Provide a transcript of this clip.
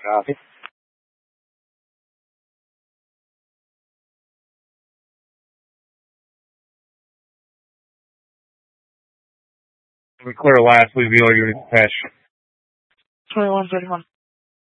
Copy. We clear last, leave the other unit attached. 2131.